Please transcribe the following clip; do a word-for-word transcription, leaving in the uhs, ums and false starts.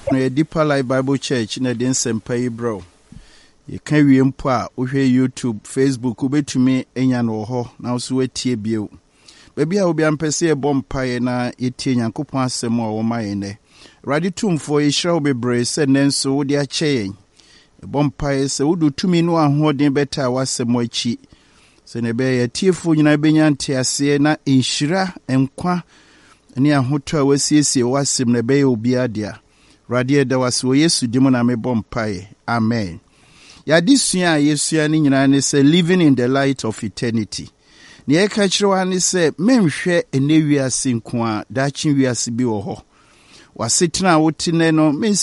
Deeper Life Bible Church na den sempai bro. Ye kan wie mpo a wohwe YouTube, Facebook ubetumi enya no ho na so watie bio. Baby a obi ampese e bompae na yetie Nyankopɔn asɛm a wo maye ne. Radi tumfo ye hra obebre se nenso wo de akyɛ. E bompae se wudu tumi no ahoden beta wasɛm achi. Se ne be yetiefo nyina benya ntiase na enhyira enkwa ni ahoto a wasiesie wasɛm ne be obi adia. Radi da waso Yesu dimu na me bompae. Amen. Yadisua Yesua ni nyina ne se living in the light of eternity. Ni eka kyerwa ne se menhwe ene wiase nko a daakye wiase bi wo ho. Wasetena wotene no